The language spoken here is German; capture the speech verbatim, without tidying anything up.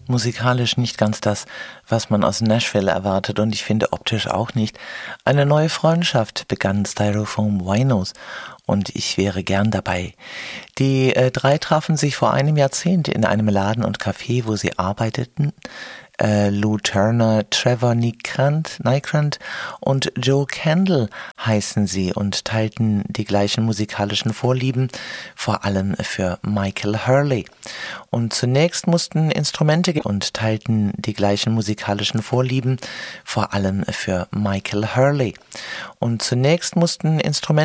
musikalisch nicht ganz das, was man aus Nashville erwartet und ich finde optisch auch nicht. Eine neue Freundschaft begann Styrofoam Winos und ich wäre gern dabei. Die äh, drei trafen sich vor einem Jahrzehnt in einem Laden und Café, wo sie arbeiteten. Äh, Lou Turner, Trevor Nykrant, Nykrant und Joe Kendall heißen sie und teilten die gleichen musikalischen Vorlieben, vor allem für Michael Hurley. Und zunächst mussten Instrumente und teilten die gleichen musikalischen Vorlieben, vor allem für Michael Hurley. Und zunächst mussten Instrumente